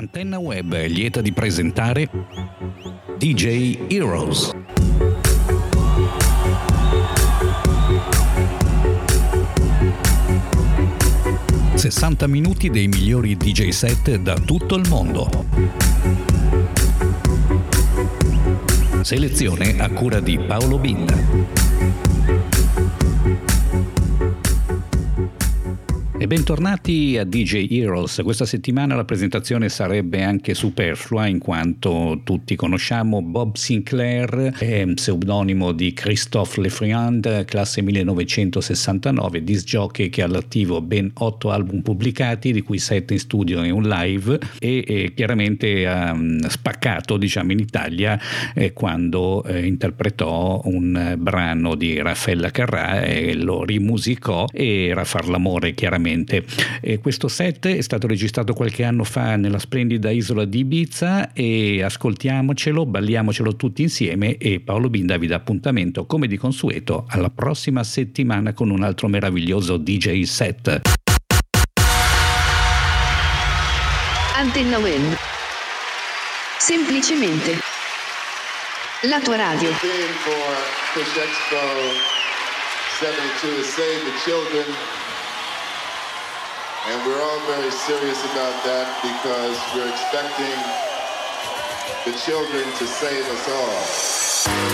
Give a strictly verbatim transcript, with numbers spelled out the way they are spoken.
Antenna Web è lieta di presentare D J Heroes. sessanta minuti dei migliori D J set da tutto il mondo. Selezione a cura di Paolo Binda. E bentornati a D J Heroes. Questa settimana la presentazione sarebbe anche superflua in quanto tutti conosciamo Bob Sinclair, è pseudonimo di Christophe Lefriand, classe millenovecentosessantanove, disc jockey che ha all'attivo ben otto album pubblicati, di cui sette in studio e un live, e, e chiaramente ha um, spaccato diciamo in Italia eh, quando eh, interpretò un brano di Raffaella Carrà e lo rimusicò, e era Far l'amore chiaramente. E questo set è stato registrato qualche anno fa nella splendida isola di Ibiza, e ascoltiamocelo, balliamocelo tutti insieme, e Paolo Binda vi dà appuntamento come di consueto alla prossima settimana con un altro meraviglioso D J set. Antenna Web, semplicemente la tua radio. The theme for Push Expo seventy-two is Save the Children. And we're all very serious about that because we're expecting the children to save us all.